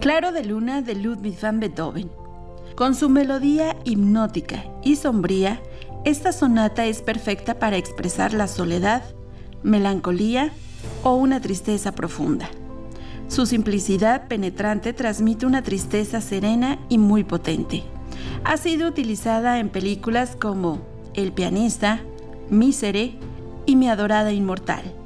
Claro de Luna de Ludwig van Beethoven. Con su melodía hipnótica y sombría, esta sonata es perfecta para expresar la soledad, melancolía o una tristeza profunda. Su simplicidad penetrante transmite una tristeza serena y muy potente. Ha sido utilizada en películas como El pianista, Mísere y Mi adorada inmortal.